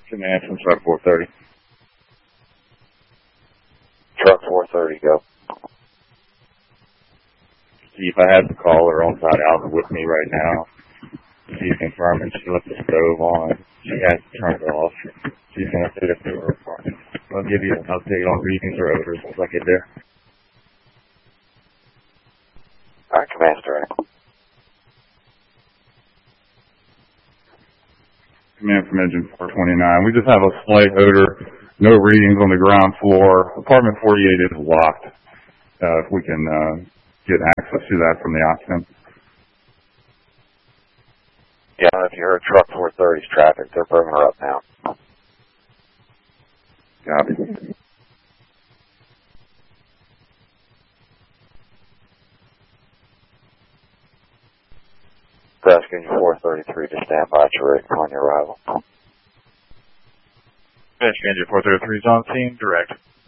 Command from truck 430. Truck 430, go. Chief, I have the caller on site Alpha with me right now. She's confirming she left the stove on. She has to turn it off. She's going to fit it through her apartment. I'll give you an update on readings or odors once I get there. All right, Command starting. Command from engine 429. We just have a slight odor. No readings on the ground floor. Apartment 48 is locked. If we can get access to that from the occupant. Yeah, I don't know if you heard truck 430's traffic. They're bringing her up now. Copy. Desk engine 433 to stand by to rate upon your arrival. Desk engine 433 is on scene, direct.